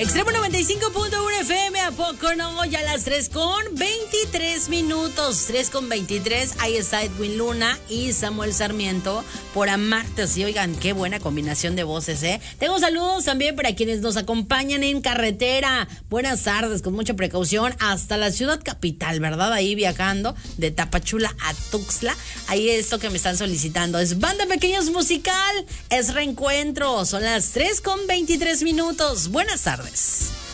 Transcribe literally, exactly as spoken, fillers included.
Extremo noventa y cinco punto uno F M, ¿a poco no? Ya las tres con veintitrés minutos. tres con veintitrés. Ahí está Edwin Luna y Samuel Sarmiento por Amarte. Sí, oigan, qué buena combinación de voces, ¿eh? Tengo saludos también para quienes nos acompañan en carretera. Buenas tardes, con mucha precaución, hasta la ciudad capital, ¿verdad? Ahí viajando de Tapachula a Tuxtla. Ahí esto que me están solicitando es Banda Pequeños Musical, es Reencuentro. Son las tres con veintitrés minutos. Buenas tardes.